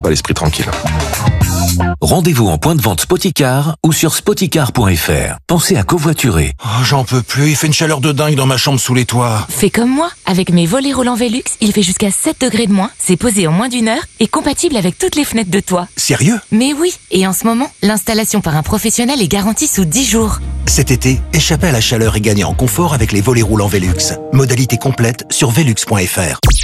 pas l'esprit tranquille. Rendez-vous en point de vente Spoticar ou sur spoticar.fr. Pensez à covoiturer. Oh, j'en peux plus, il fait une chaleur de dingue dans ma chambre sous les toits. Fais comme moi, avec mes volets roulants Velux, il fait jusqu'à 7 degrés de moins, c'est posé en moins d'1 heure et compatible avec toutes les fenêtres de toit. Sérieux? Mais oui, et en ce moment, l'installation par un professionnel est garantie sous 10 jours. Cet été, échappez à la chaleur et gagnez en confort avec les volets roulants Velux. Modalité complète sur velux.fr.